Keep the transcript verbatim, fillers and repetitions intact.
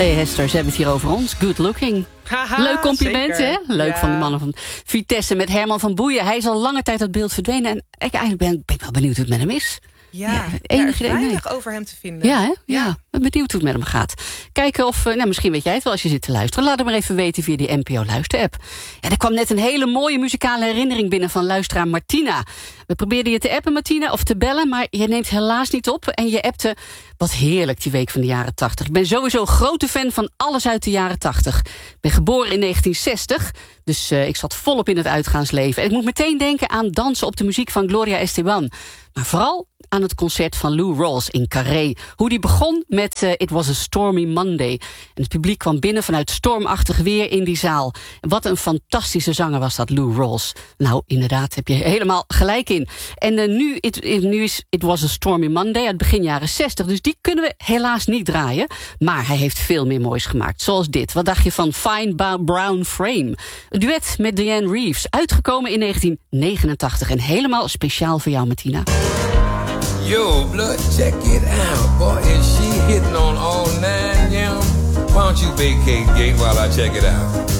Hey Hester, ze hebben het hier over ons. Good looking. Haha, leuk compliment, zeker. hè? Leuk ja. van de mannen van Vitesse met Herman van Boeien. Hij is al lange tijd uit beeld verdwenen. En ik eigenlijk ben, ben ik wel benieuwd hoe het met hem is. Ja, Ja, er enige is idee, weinig nee. over hem te vinden. Ja, hè? Ja. Ja. Ik ben benieuwd hoe het met hem gaat. Kijken of, nou, misschien weet jij het wel als je zit te luisteren. Laat het maar even weten via die N P O Luister-app. Ja, er kwam net een hele mooie muzikale herinnering binnen van luisteraar Martina. We probeerden je te appen, Martina, of te bellen, maar je neemt helaas niet op. En je appte, wat heerlijk die week van de jaren tachtig. Ik ben sowieso grote fan van alles uit de jaren tachtig. Ik ben geboren in negentien zestig, dus uh, ik zat volop in het uitgaansleven. En ik moet meteen denken aan dansen op de muziek van Gloria Esteban. Maar vooral aan het concert van Lou Rawls in Carré. Hoe die begon met uh, It Was a Stormy Monday. En het publiek kwam binnen vanuit stormachtig weer in die zaal. En wat een fantastische zanger was dat, Lou Rawls. Nou, inderdaad, heb je helemaal gelijk in. En uh, nu, it, it, nu is It Was a Stormy Monday uit begin jaren zestig. Dus die kunnen we helaas niet draaien. Maar hij heeft veel meer moois gemaakt. Zoals dit. Wat dacht je van Fine Brown Frame? Een duet met Diane Reeves. Uitgekomen in negentien negenentachtig. En helemaal speciaal voor jou, Martina. Yo, blood, check it out. Boy, is she hitting on all nine, yeah? Why don't you vacate gate while I check it out?